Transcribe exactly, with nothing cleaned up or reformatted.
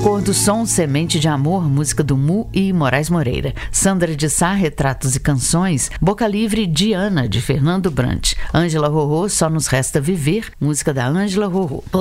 Cor do Som, Semente de Amor, música do Mu e Moraes Moreira. Sandra de Sá, Retratos e Canções. Boca Livre, Diana, de Fernando Brant. Ângela Rorô, Só Nos Resta Viver, música da Ângela Rorô.